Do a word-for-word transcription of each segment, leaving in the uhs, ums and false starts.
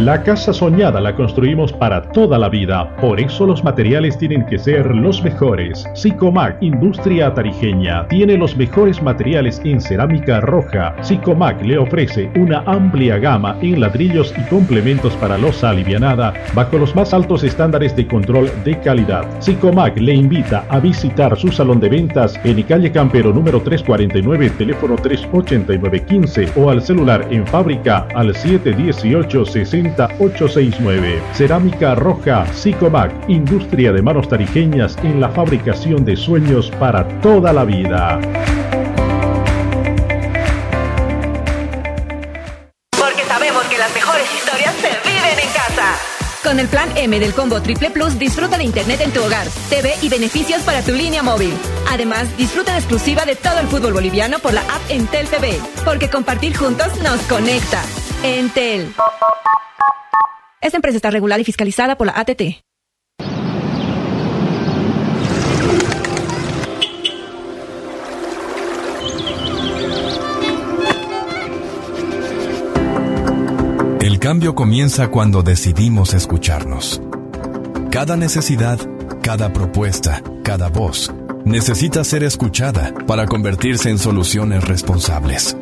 La casa soñada la construimos para toda la vida, por eso los materiales tienen que ser los mejores. Sicomac, industria tarijeña, tiene los mejores materiales en cerámica roja. Sicomac le ofrece una amplia gama en ladrillos y complementos para losa alivianada, bajo los más altos estándares de control de calidad. Sicomac le invita a visitar su salón de ventas en calle Campero número trescientos cuarenta y nueve, teléfono tres ochenta y nueve quince, o al celular en fábrica al siete dieciocho sesenta ochocientos sesenta y nueve. Cerámica roja Sicomac, industria de manos tarijeñas en la fabricación de sueños para toda la vida. Porque sabemos que las mejores historias se viven en casa. Con el plan M del Combo Triple Plus, disfruta de internet en tu hogar, T V y beneficios para tu línea móvil. Además, disfruta en exclusiva de todo el fútbol boliviano por la app Entel T V, porque compartir juntos nos conecta. Entel. Esta empresa está regulada y fiscalizada por la A T T. El cambio comienza cuando decidimos escucharnos. Cada necesidad, cada propuesta, cada voz necesita ser escuchada para convertirse en soluciones responsables.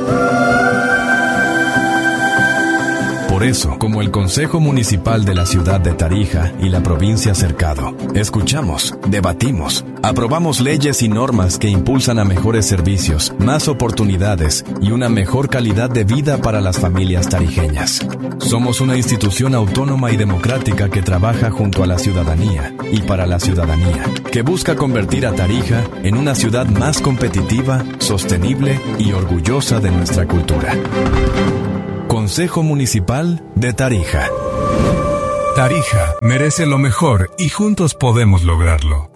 Por eso, como el Consejo Municipal de la Ciudad de Tarija y la provincia Cercado, escuchamos, debatimos, aprobamos leyes y normas que impulsan a mejores servicios, más oportunidades y una mejor calidad de vida para las familias tarijeñas. Somos una institución autónoma y democrática que trabaja junto a la ciudadanía y para la ciudadanía, que busca convertir a Tarija en una ciudad más competitiva, sostenible y orgullosa de nuestra cultura. Consejo Municipal de Tarija. Tarija merece lo mejor y juntos podemos lograrlo.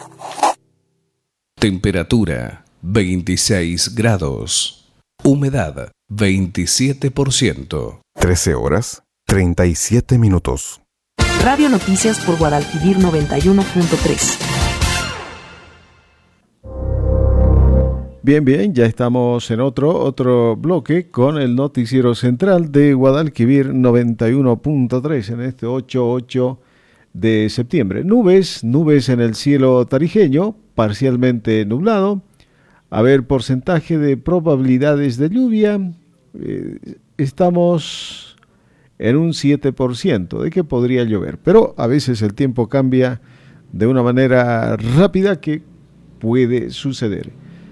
Temperatura veintiséis grados. Humedad veintisiete por ciento. trece horas, treinta y siete minutos. Radio Noticias por Guadalquivir noventa y uno punto tres. Bien, bien, ya estamos en otro, otro bloque con el noticiero central de Guadalquivir noventa y uno punto tres en este ocho ocho de septiembre. Nubes, nubes en el cielo tarijeño, parcialmente nublado. A ver, porcentaje de probabilidades de lluvia. Eh, estamos en un siete por ciento de que podría llover, pero a veces el tiempo cambia de una manera rápida que puede suceder.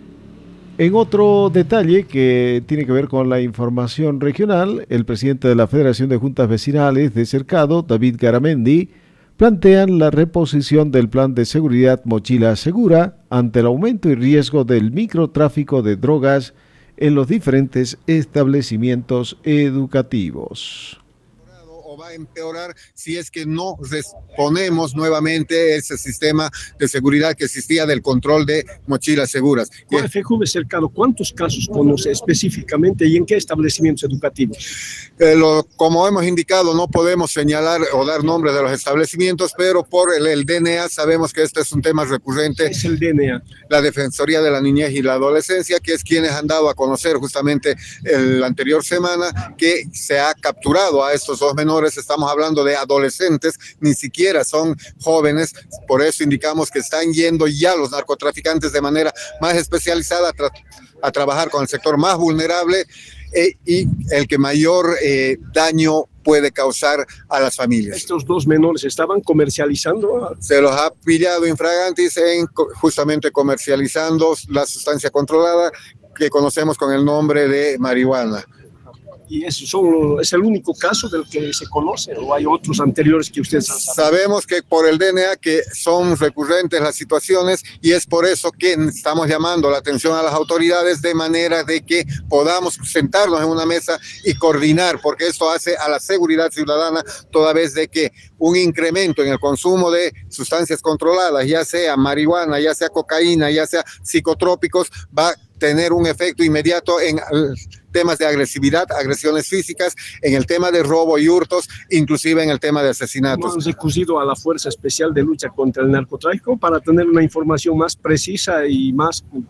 En otro detalle que tiene que ver con la información regional, el presidente de la Federación de Juntas Vecinales de Cercado, David Garamendi, plantean la reposición del plan de seguridad Mochila Segura ante el aumento y riesgo del microtráfico de drogas en los diferentes establecimientos educativos. Va a empeorar si es que no ponemos nuevamente ese sistema de seguridad que existía del control de mochilas seguras. F J V Cercado, ¿cuántos casos conoce específicamente y en qué establecimientos educativos? Eh, lo, como hemos indicado, no podemos señalar o dar nombres de los establecimientos, pero por el, el D N A sabemos que este es un tema recurrente. ¿Qué es el D N A? La Defensoría de la Niñez y la Adolescencia, que es quienes han dado a conocer justamente el anterior semana que se ha capturado a estos dos menores. Estamos hablando de adolescentes, ni siquiera son jóvenes, por eso indicamos que están yendo ya los narcotraficantes de manera más especializada a, tra- a trabajar con el sector más vulnerable eh, y el que mayor eh, daño puede causar a las familias. ¿Estos dos menores estaban comercializando? Se los ha pillado infragantis en justamente comercializando la sustancia controlada que conocemos con el nombre de marihuana. ¿Y eso son, es el único caso del que se conoce o hay otros anteriores que ustedes han sabido? Sabemos que por el D N A que son recurrentes las situaciones y es por eso que estamos llamando la atención a las autoridades de manera de que podamos sentarnos en una mesa y coordinar, porque esto hace a la seguridad ciudadana toda vez de que un incremento en el consumo de sustancias controladas, ya sea marihuana, ya sea cocaína, ya sea psicotrópicos, va a tener un efecto inmediato en temas de agresividad, agresiones físicas, en el tema de robo y hurtos, inclusive en el tema de asesinatos. Hemos recurrido a la Fuerza Especial de Lucha contra el Narcotráfico para tener una información más precisa y más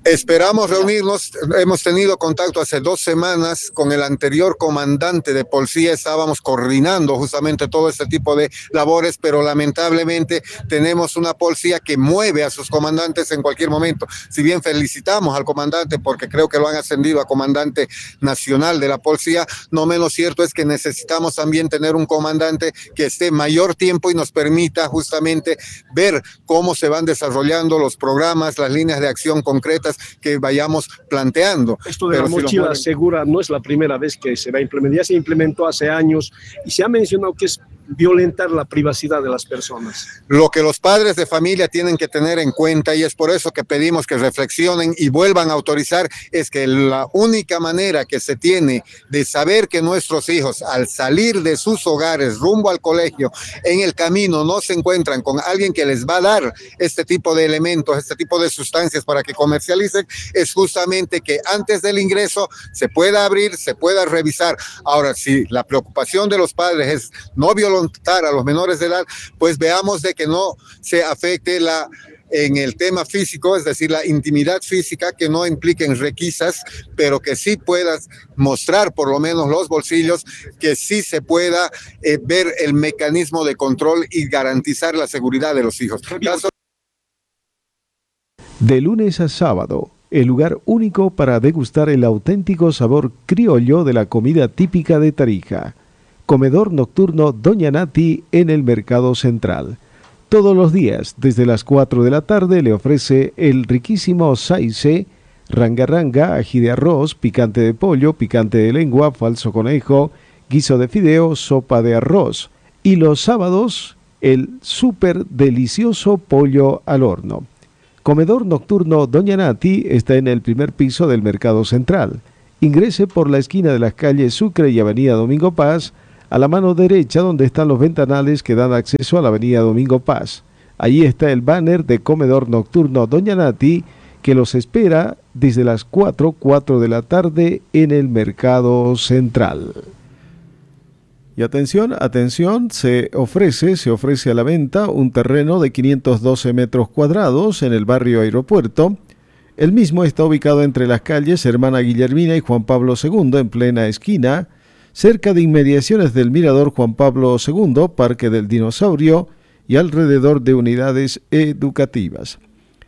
Esperamos reunirnos. Hemos tenido contacto hace dos semanas con el anterior comandante de policía. Estábamos coordinando justamente todo este tipo de labores, pero lamentablemente tenemos una policía que mueve a sus comandantes en cualquier momento. Si bien felicitamos al comandante porque creo que lo han ascendido a comandante nacional de la policía, no menos cierto es que necesitamos también tener un comandante que esté mayor tiempo y nos permita justamente ver cómo se van desarrollando los programas, las líneas de acción concretas que vayamos planteando. Esto de Pero la si mochila mueven... segura no es la primera vez que se va a implementar, ya se implementó hace años y se ha mencionado que es violentar la privacidad de las personas. Lo que los padres de familia tienen que tener en cuenta, y es por eso que pedimos que reflexionen y vuelvan a autorizar, es que la única manera que se tiene de saber que nuestros hijos al salir de sus hogares rumbo al colegio, en el camino no se encuentran con alguien que les va a dar este tipo de elementos, este tipo de sustancias para que comercialicen, es justamente que antes del ingreso se pueda abrir, se pueda revisar. Ahora, si la preocupación de los padres es no violentar a los menores de edad, pues veamos de que no se afecte la en el tema físico, es decir, la intimidad física, que no impliquen requisas, pero que sí puedas mostrar por lo menos los bolsillos, que sí se pueda eh, ver el mecanismo de control y garantizar la seguridad de los hijos. Caso... De lunes a sábado, el lugar único para degustar el auténtico sabor criollo de la comida típica de Tarija. Comedor nocturno Doña Nati en el Mercado Central. Todos los días, desde las cuatro de la tarde, le ofrece el riquísimo saice, ranga ranga, ají de arroz, picante de pollo, picante de lengua, falso conejo, guiso de fideo, sopa de arroz. Y los sábados, el súper delicioso pollo al horno. Comedor nocturno Doña Nati está en el primer piso del Mercado Central. Ingrese por la esquina de las calles Sucre y Avenida Domingo Paz, a la mano derecha donde están los ventanales que dan acceso a la avenida Domingo Paz. Allí está el banner de Comedor Nocturno Doña Nati, que los espera desde las cuatro, cuatro de la tarde en el Mercado Central. Y atención, atención, se ofrece, se ofrece a la venta un terreno de quinientos doce metros cuadrados en el barrio Aeropuerto. El mismo está ubicado entre las calles Hermana Guillermina y Juan Pablo segundo, en plena esquina, cerca de inmediaciones del Mirador Juan Pablo segundo, Parque del Dinosaurio y alrededor de unidades educativas.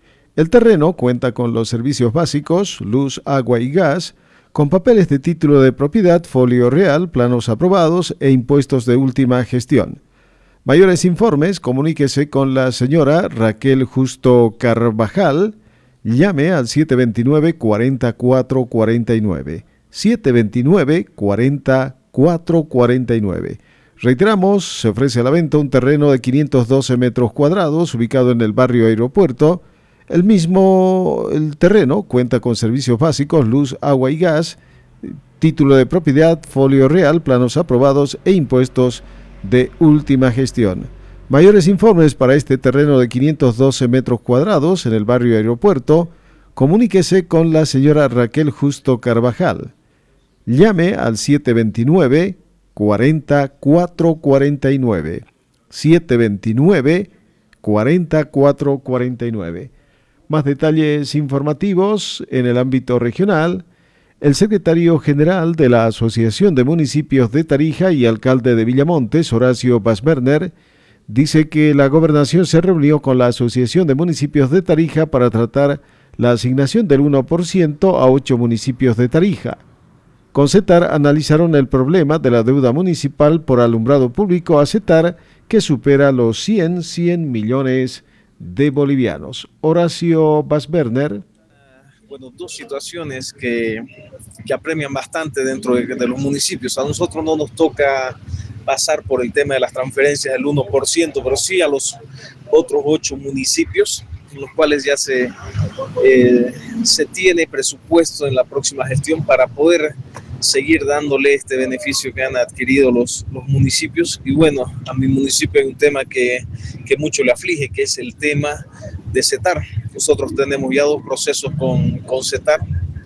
El terreno cuenta con los servicios básicos, luz, agua y gas, con papeles de título de propiedad, folio real, planos aprobados e impuestos de última gestión. Mayores informes, comuníquese con la señora Raquel Justo Carvajal. Llame al siete dos nueve, cuatro cuatro cuatro nueve. siete dos nueve, cuatro cuatro cuatro nueve. Reiteramos, se ofrece a la venta un terreno de quinientos doce metros cuadrados ubicado en el barrio Aeropuerto. El mismo el terreno cuenta con servicios básicos, luz, agua y gas, título de propiedad, folio real, planos aprobados e impuestos de última gestión. Mayores informes para este terreno de quinientos doce metros cuadrados en el barrio Aeropuerto, comuníquese con la señora Raquel Justo Carvajal. Llame al siete dos nueve, cuatro cuatro cuatro nueve. siete dos nueve, cuatro cuatro cuatro nueve. Más detalles informativos en el ámbito regional. El secretario general de la Asociación de Municipios de Tarija y alcalde de Villamontes, Horacio Basberner, dice que la gobernación se reunió con la Asociación de Municipios de Tarija para tratar la asignación del uno por ciento a ocho municipios de Tarija. Con CETAR analizaron el problema de la deuda municipal por alumbrado público a CETAR, que supera los cien millones de bolivianos. Horacio Basberner. Bueno, dos situaciones que, que apremian bastante dentro de, de los municipios. A nosotros no nos toca pasar por el tema de las transferencias del uno por ciento, pero sí a los otros ocho municipios, en los cuales ya se, eh, se tiene presupuesto en la próxima gestión para poder seguir dándole este beneficio que han adquirido los, los municipios. Y bueno, a mi municipio hay un tema que, que mucho le aflige, que es el tema de CETAR. Nosotros tenemos ya dos procesos con, con CETAR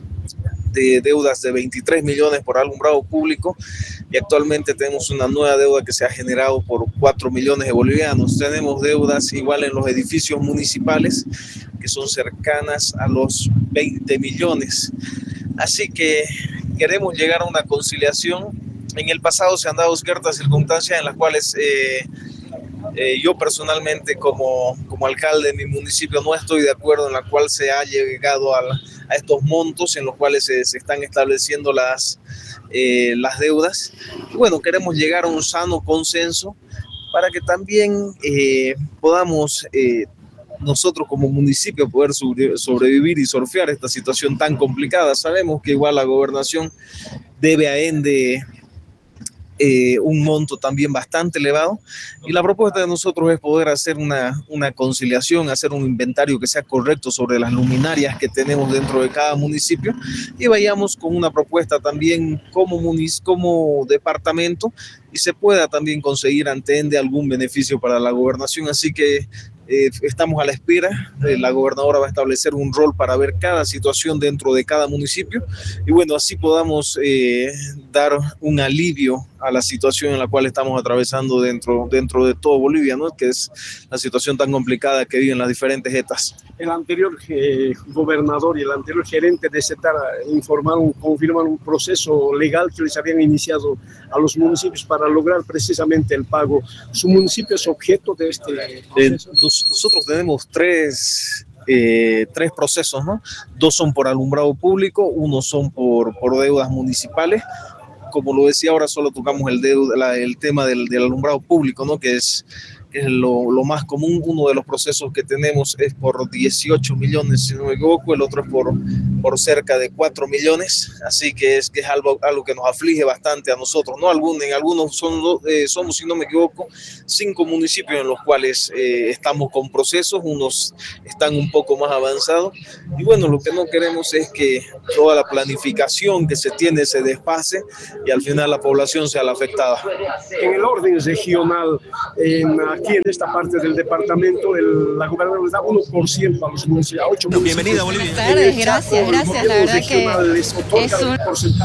de deudas de veintitrés millones por alumbrado público, y actualmente tenemos una nueva deuda que se ha generado por cuatro millones de bolivianos. Tenemos deudas igual en los edificios municipales que son cercanas a los veinte millones. Así que queremos llegar a una conciliación. En el pasado se han dado ciertas circunstancias en las cuales eh, eh, yo personalmente como, como alcalde de mi municipio no estoy de acuerdo, en la cual se ha llegado a, a estos montos en los cuales se, se están estableciendo las, eh, las deudas. Y bueno, queremos llegar a un sano consenso para que también eh, podamos eh, nosotros como municipio poder sobrevivir y surfear esta situación tan complicada. Sabemos que igual la gobernación debe a Ende eh, un monto también bastante elevado, y la propuesta de nosotros es poder hacer una, una conciliación, hacer un inventario que sea correcto sobre las luminarias que tenemos dentro de cada municipio, y vayamos con una propuesta también como, munic- como departamento, y se pueda también conseguir ante Ende algún beneficio para la gobernación. Así que Eh, estamos a la espera. Eh, la gobernadora va a establecer un rol para ver cada situación dentro de cada municipio, y bueno, así podamos eh, dar un alivio a la situación en la cual estamos atravesando dentro, dentro de todo Bolivia, ¿no? Que es la situación tan complicada que viven las diferentes etas. El anterior eh, gobernador y el anterior gerente de CETAR informaron, confirmaron un proceso legal que les habían iniciado a los municipios para lograr precisamente el pago. ¿Su municipio es objeto de este proceso? Eh, nosotros tenemos tres, eh, tres procesos, ¿no? Dos son por alumbrado público, uno son por, por deudas municipales. Como lo decía, ahora solo tocamos el, deuda, la, el tema del, del alumbrado público, ¿no? Que es, que es lo, lo más común. Uno de los procesos que tenemos es por dieciocho millones, si no me equivoco, el otro es por, por cerca de cuatro millones, así que es, que es algo, algo que nos aflige bastante a nosotros, ¿no? Algún, en algunos son, eh, somos, si no me equivoco, cinco municipios en los cuales eh, estamos con procesos, unos están un poco más avanzados, y bueno, lo que no queremos es que toda la planificación que se tiene se desfase y al final la población sea la afectada. En el orden regional, en, aquí en esta parte del departamento, el, la gobernadora da uno por ciento a los municipios. A ocho Bienvenida, Bolivia. Buenas tardes, gracias, gracias. La verdad que es un...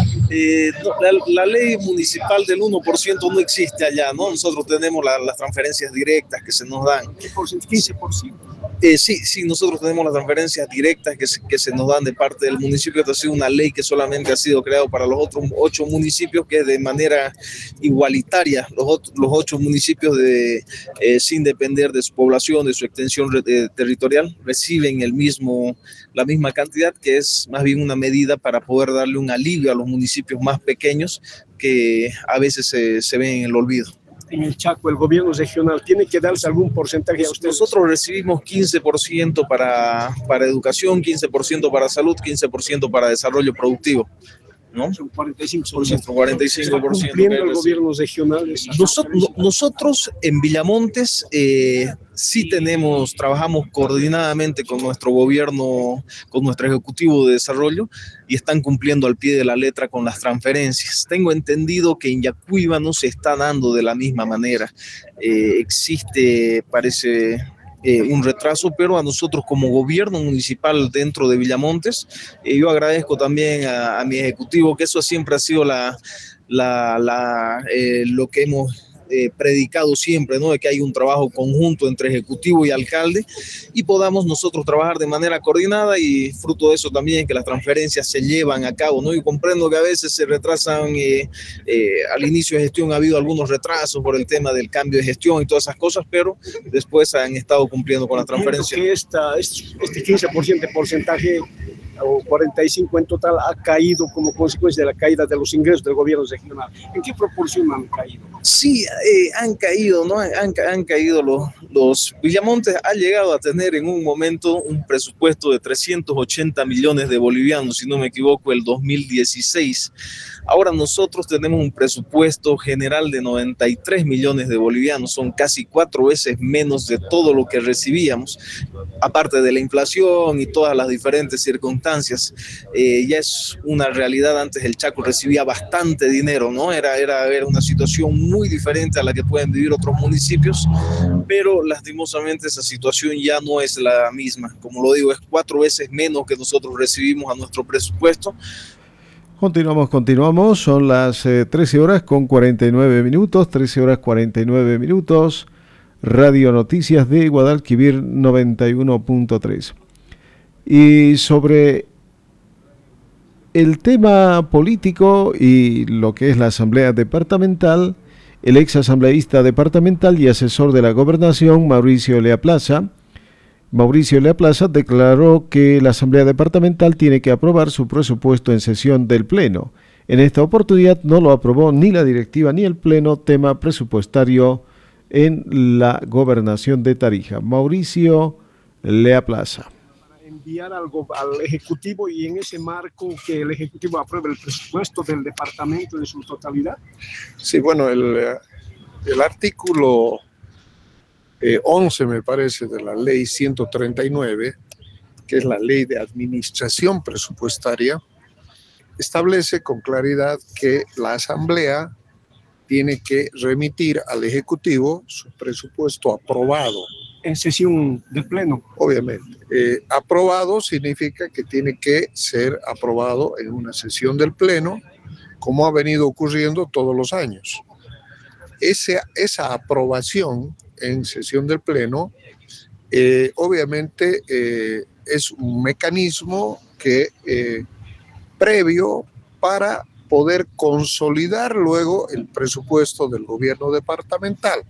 Eh, la, la ley municipal del uno por ciento no existe allá, ¿no? Nosotros tenemos la, las transferencias directas que se nos dan. ¿Qué por ciento? quince por ciento. Eh, sí, sí, nosotros tenemos las transferencias directas que se, que se nos dan de parte del municipio. Esta ha sido una ley que solamente ha sido creada para los otros ocho municipios, que de manera igualitaria, los, los ocho municipios de, eh, sin depender de su población, de su extensión eh, territorial, reciben el mismo, la misma cantidad, que es más bien una medida para poder darle un alivio a los municipios más pequeños que a veces se, se ven en el olvido. En el Chaco, el gobierno regional tiene que darse algún porcentaje a ustedes. Nosotros recibimos quince por ciento para, para educación, quince por ciento para salud, quince por ciento para desarrollo productivo, ¿no? Son cuarenta y cinco por ciento. cuarenta y cinco por ciento. Cumpliendo el gobierno regional. Nosotros, nosotros en Villamontes eh, sí tenemos, trabajamos coordinadamente con nuestro gobierno, con nuestro ejecutivo de desarrollo, y están cumpliendo al pie de la letra con las transferencias. Tengo entendido que en Yacuiba no se está dando de la misma manera. Eh, existe, parece... Eh, un retraso, pero a nosotros como gobierno municipal dentro de Villamontes, eh, yo agradezco también a, a mi ejecutivo, que eso siempre ha sido la, la, la, eh, lo que hemos eh, predicado siempre, ¿no? De que hay un trabajo conjunto entre ejecutivo y alcalde, y podamos nosotros trabajar de manera coordinada, y fruto de eso también que las transferencias se llevan a cabo, ¿no? Y comprendo que a veces se retrasan, eh, eh, al inicio de gestión ha habido algunos retrasos por el tema del cambio de gestión y todas esas cosas, pero después han estado cumpliendo con las transferencias. Que esta, este quince por ciento de porcentaje o cuarenta y cinco por ciento en total ha caído como consecuencia de la caída de los ingresos del gobierno regional. ¿En qué proporción han caído? Sí, eh, han caído, ¿no? Han, han caído los, los... Villamontes ha llegado a tener en un momento un presupuesto de trescientos ochenta millones de bolivianos, si no me equivoco, el dos mil dieciséis. Ahora nosotros tenemos un presupuesto general de noventa y tres millones de bolivianos, son casi cuatro veces menos de todo lo que recibíamos, aparte de la inflación y todas las diferentes circunstancias. Eh, ya es una realidad. Antes el Chaco recibía bastante dinero, ¿no? Era, era, era una situación muy diferente a la que pueden vivir otros municipios, pero lastimosamente esa situación ya no es la misma. Como lo digo, es cuatro veces menos que nosotros recibimos a nuestro presupuesto. Continuamos, continuamos. Son las eh, trece horas con cuarenta y nueve minutos, trece horas cuarenta y nueve minutos. Radio Noticias de Guadalquivir noventa y uno punto tres. Y sobre el tema político y lo que es la Asamblea Departamental, el ex asambleísta departamental y asesor de la Gobernación, Mauricio Lea Plaza, Mauricio Lea Plaza declaró que la Asamblea Departamental tiene que aprobar su presupuesto en sesión del Pleno. En esta oportunidad no lo aprobó ni la directiva ni el Pleno, tema presupuestario en la Gobernación de Tarija. Mauricio Lea Plaza. Enviar algo al Ejecutivo y en ese marco que el Ejecutivo apruebe el presupuesto del departamento en su totalidad. Sí, bueno, el, el artículo eh, once, me parece, de la ley ciento treinta y nueve, que es la ley de administración presupuestaria, establece con claridad que la Asamblea tiene que remitir al Ejecutivo su presupuesto aprobado. En sesión del Pleno. Obviamente. Eh, aprobado significa que tiene que ser aprobado en una sesión del Pleno, como ha venido ocurriendo todos los años. Ese, esa aprobación en sesión del Pleno, eh, obviamente eh, es un mecanismo que eh, previo para poder consolidar luego el presupuesto del gobierno departamental.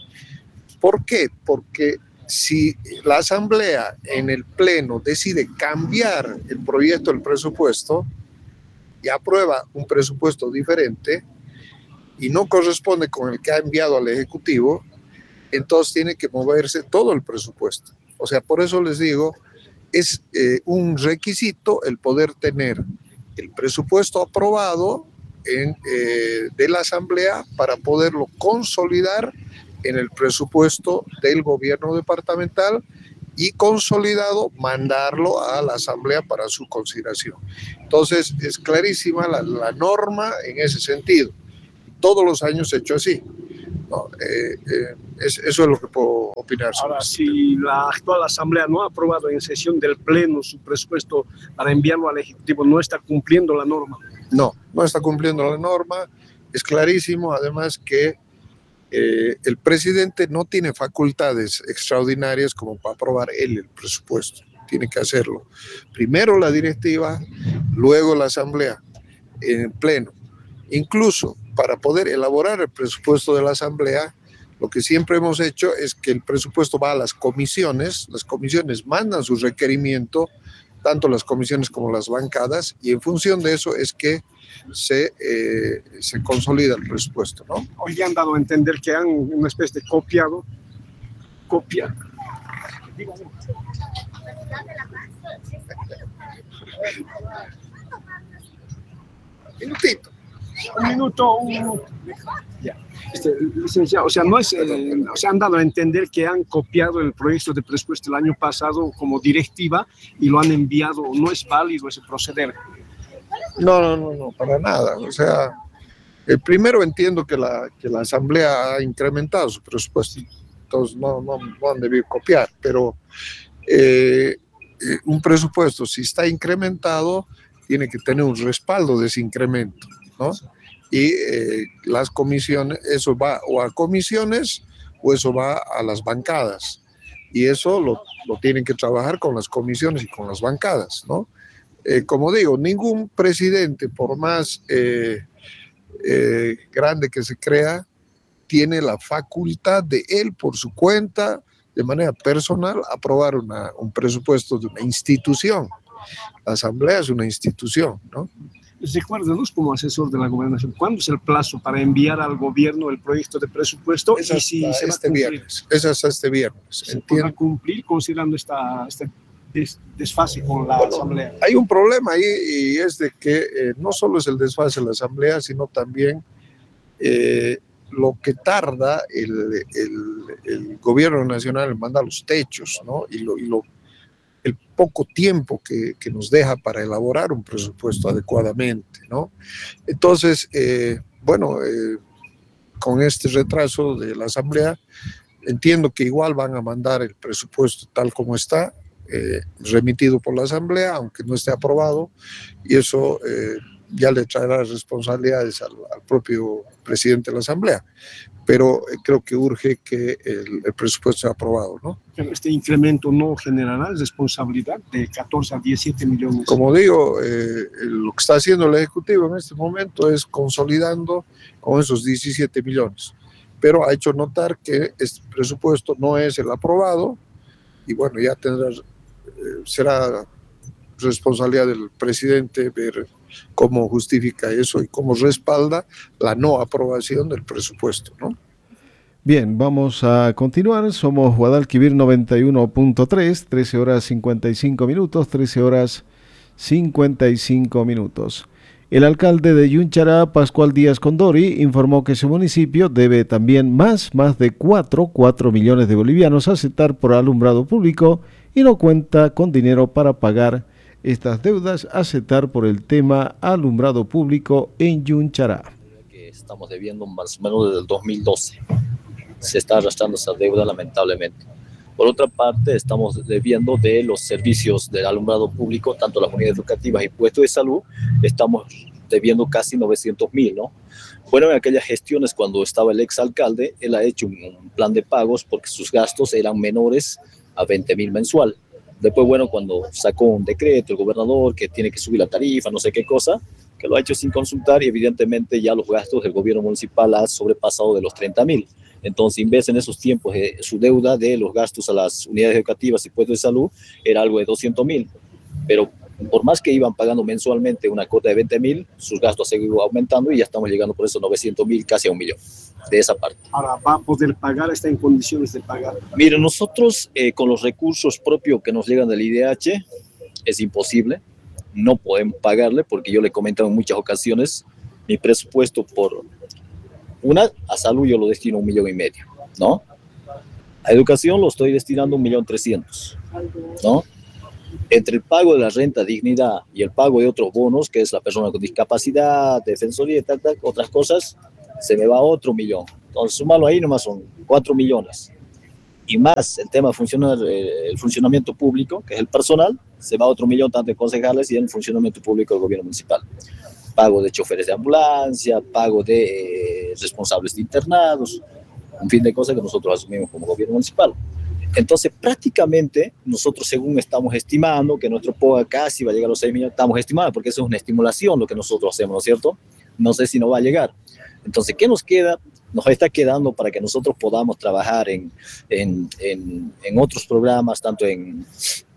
¿Por qué? Porque si la Asamblea en el Pleno decide cambiar el proyecto del presupuesto y aprueba un presupuesto diferente y no corresponde con el que ha enviado al Ejecutivo, entonces tiene que moverse todo el presupuesto. O sea, por eso les digo, es eh, un requisito el poder tener el presupuesto aprobado en, eh, de la Asamblea para poderlo consolidar en el presupuesto del gobierno departamental y consolidado mandarlo a la Asamblea para su consideración. Entonces es clarísima la, la norma en ese sentido. Todos los años se ha hecho así. No, eh, eh, es, eso es lo que puedo opinar sobre Ahora, esto. si la actual Asamblea no ha aprobado en sesión del Pleno su presupuesto para enviarlo al Ejecutivo, ¿no está cumpliendo la norma? No, no está cumpliendo la norma. Es clarísimo, además, que eh, el presidente no tiene facultades extraordinarias como para aprobar él el presupuesto. Tiene que hacerlo primero la directiva, luego la Asamblea en Pleno. Incluso para poder elaborar el presupuesto de la Asamblea, lo que siempre hemos hecho es que el presupuesto va a las comisiones, las comisiones mandan su requerimiento, tanto las comisiones como las bancadas, y en función de eso es que se, eh, se consolida el presupuesto, ¿no? Hoy han dado a entender que han una especie de copiado, copia. Minutito. Un minuto, un minuto. Ya. Este, licenciado, o sea, no es, eh, o sea, han dado a entender que han copiado el proyecto de presupuesto el año pasado como directiva y lo han enviado. ¿No es válido ese proceder? No, no, no, no, para nada. O sea, eh, primero entiendo que la, que la Asamblea ha incrementado su presupuesto, entonces no, no, no han debido copiar, pero eh, eh, un presupuesto, si está incrementado, tiene que tener un respaldo de ese incremento, ¿no? Y eh, las comisiones, eso va o a comisiones o eso va a las bancadas. Y eso lo, lo tienen que trabajar con las comisiones y con las bancadas, ¿no? Eh, como digo, ningún presidente, por más eh, eh, grande que se crea, tiene la facultad de él, por su cuenta, de manera personal, aprobar una, un presupuesto de una institución. La Asamblea es una institución, ¿no? Recuérdenos como asesor de la gobernación, ¿cuándo es el plazo para enviar al gobierno el proyecto de presupuesto? Es y si se este viernes. Es hasta este viernes. ¿Se podrá cumplir considerando esta, este des, desfase con la bueno, Asamblea? Hay un problema ahí y es de que eh, no solo es el desfase de la Asamblea, sino también eh, lo que tarda el, el, el gobierno nacional en mandar los techos, ¿no? Y lo, y lo el poco tiempo que, que nos deja para elaborar un presupuesto adecuadamente, ¿no? Entonces, eh, bueno, eh, con este retraso de la Asamblea, entiendo que igual van a mandar el presupuesto tal como está, eh, remitido por la Asamblea, aunque no esté aprobado, y eso eh, ya le traerá responsabilidades al, al propio presidente de la Asamblea. Pero creo que urge que el, el presupuesto sea aprobado, ¿no? Este incremento no generará responsabilidad de catorce a diecisiete millones. Como digo, eh, lo que está haciendo el Ejecutivo en este momento es consolidando con esos diecisiete millones. Pero ha hecho notar que este presupuesto no es el aprobado y bueno, ya tendrá, eh, será responsabilidad del presidente ver cómo justifica eso y cómo respalda la no aprobación del presupuesto, ¿no? Bien, vamos a continuar. Somos Guadalquivir noventa y uno punto tres, trece horas cincuenta y cinco minutos, trece horas cincuenta y cinco minutos. El alcalde de Yunchara, Pascual Díaz Condori, informó que su municipio debe también más, más de cuatro, cuatro millones de bolivianos a aceptar por alumbrado público y no cuenta con dinero para pagar estas deudas a aceptar por el tema alumbrado público en Yunchara. Que estamos debiendo más o menos desde el dos mil doce. Se está arrastrando esa deuda lamentablemente. Por otra parte, estamos debiendo de los servicios del alumbrado público, tanto las unidades educativas y puestos de salud, estamos debiendo casi novecientos mil, ¿no? Bueno, en aquellas gestiones cuando estaba el exalcalde, él ha hecho un plan de pagos porque sus gastos eran menores a veinte mil mensual. Después, bueno, cuando sacó un decreto el gobernador que tiene que subir la tarifa, no sé qué cosa, que lo ha hecho sin consultar y evidentemente ya los gastos del gobierno municipal han sobrepasado de los treinta mil. Entonces, en vez en esos tiempos, eh, su deuda de los gastos a las unidades educativas y puestos de salud era algo de doscientos mil. Pero por más que iban pagando mensualmente una cuota de veinte mil, sus gastos han seguido aumentando y ya estamos llegando por esos novecientos mil, casi a un millón de esa parte. Ahora, ¿va a poder pagar? ¿Está en condiciones de pagar? Mire, nosotros eh, con los recursos propios que nos llegan del I D H es imposible, no podemos pagarle porque yo le he comentado en muchas ocasiones, mi presupuesto por una, a salud yo lo destino a un millón y medio, ¿no? A educación lo estoy destinando a un millón trescientos, ¿no? Entre el pago de la renta dignidad y el pago de otros bonos, que es la persona con discapacidad, defensoría y tal, tal, otras cosas, se me va otro millón. Entonces, súmalo ahí nomás son cuatro millones. Y más el tema de funcionar, eh, el funcionamiento público, que es el personal, se va otro millón tanto en concejales y en el funcionamiento público del gobierno municipal. Pago de choferes de ambulancia, pago de eh, responsables de internados, un fin de cosas que nosotros asumimos como gobierno municipal. Entonces, prácticamente, nosotros según estamos estimando que nuestro P O A casi va a llegar a los seis millones, estamos estimando, porque eso es una estimulación lo que nosotros hacemos, ¿no es cierto? No sé si no va a llegar. Entonces, ¿qué nos queda? Nos está quedando para que nosotros podamos trabajar en, en, en, en otros programas, tanto en,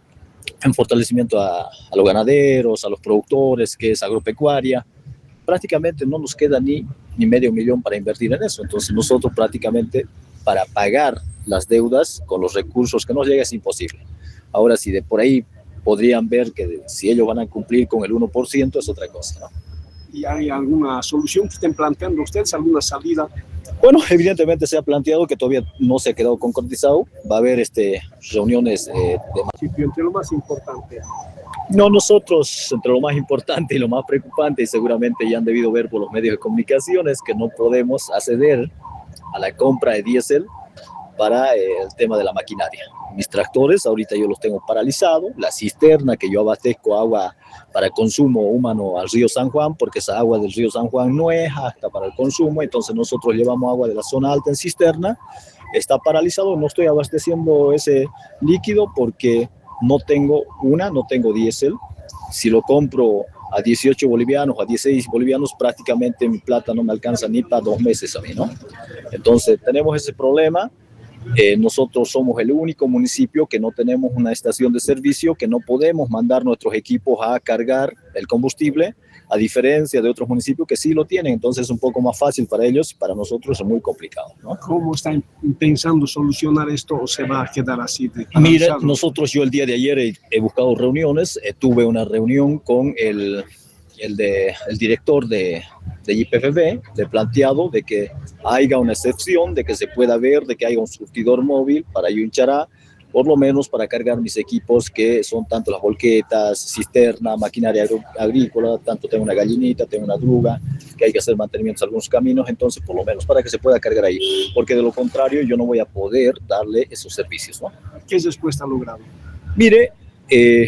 en fortalecimiento a, a los ganaderos, a los productores, que es agropecuaria. Prácticamente no nos queda ni, ni medio millón para invertir en eso. Entonces, nosotros prácticamente para pagar las deudas con los recursos que nos llega es imposible. Ahora, si de por ahí podrían ver que si ellos van a cumplir con el uno por ciento es otra cosa, ¿no? ¿Y hay alguna solución que estén planteando ustedes, alguna salida? Bueno, evidentemente se ha planteado que todavía no se ha quedado concretizado. Va a haber este, reuniones eh, de... Entre lo más importante. No, nosotros, entre lo más importante y lo más preocupante, y seguramente ya han debido ver por los medios de comunicación, es que no podemos acceder a la compra de diésel para eh, el tema de la maquinaria. Mis tractores, ahorita yo los tengo paralizados, la cisterna que yo abastezco agua para consumo humano al río San Juan, porque esa agua del río San Juan no es apta para el consumo, entonces nosotros llevamos agua de la zona alta en cisterna, está paralizado, no estoy abasteciendo ese líquido porque no tengo, una, no tengo diésel, si lo compro a dieciocho bolivianos, a dieciséis bolivianos, prácticamente mi plata no me alcanza ni para dos meses a mí, ¿no? Entonces tenemos ese problema. Eh, nosotros somos el único municipio que no tenemos una estación de servicio, que no podemos mandar nuestros equipos a cargar el combustible, a diferencia de otros municipios que sí lo tienen. Entonces es un poco más fácil para ellos, para nosotros es muy complicado, ¿no? ¿Cómo están pensando solucionar esto o se va a quedar así? De Mire, nosotros yo el día de ayer he, he buscado reuniones, eh, tuve una reunión con el, el, de, el director de, de Y P F B, de planteado de que haya una excepción, de que se pueda ver, de que haya un surtidor móvil para Yunchara, por lo menos para cargar mis equipos que son tanto las volquetas, cisterna, maquinaria agrícola, tanto tengo una gallinita, tengo una druga, que hay que hacer mantenimientos en algunos caminos, entonces por lo menos para que se pueda cargar ahí, porque de lo contrario yo no voy a poder darle esos servicios, ¿no? ¿Qué respuesta ha logrado? Mire, eh,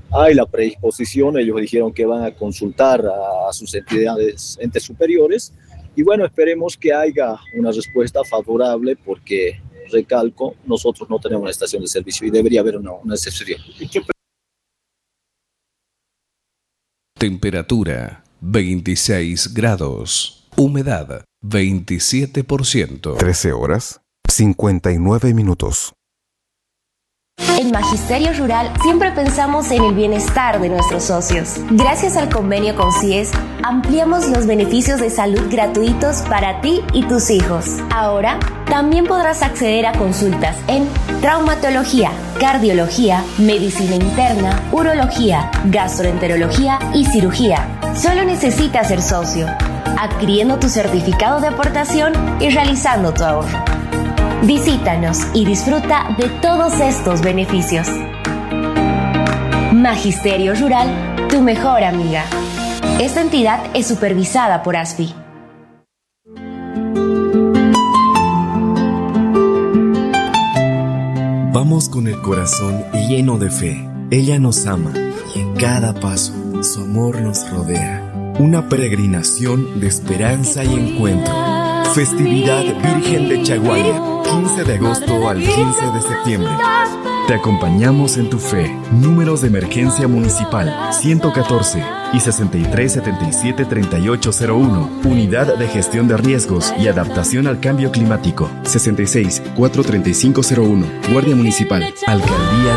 hay la predisposición, ellos dijeron que van a consultar a, a sus entidades, entes superiores, y bueno, esperemos que haya una respuesta favorable porque, recalco, nosotros no tenemos una estación de servicio y debería haber una, una excepción. Temperatura veintiséis grados. Humedad veintisiete por ciento. trece horas, cincuenta y nueve minutos. En Magisterio Rural siempre pensamos en el bienestar de nuestros socios. Gracias al convenio con C I E S, ampliamos los beneficios de salud gratuitos para ti y tus hijos. Ahora, también podrás acceder a consultas en traumatología, cardiología, medicina interna, urología, gastroenterología y cirugía. Solo necesitas ser socio, adquiriendo tu certificado de aportación y realizando tu ahorro. Visítanos y disfruta de todos estos beneficios. Magisterio Rural, tu mejor amiga. Esta entidad es supervisada por A S F I. Vamos con el corazón lleno de fe. Ella nos ama y en cada paso su amor nos rodea. Una peregrinación de esperanza y encuentro. Festividad Virgen de Chaguaya, quince de agosto al quince de septiembre. Te acompañamos en tu fe. Números de emergencia municipal ciento catorce y sesenta y tres setenta y siete treinta y ocho cero uno. Unidad de Gestión de Riesgos y Adaptación al Cambio Climático sesenta y seis cuatrocientos treinta y cinco cero uno. Guardia Municipal, Alcaldía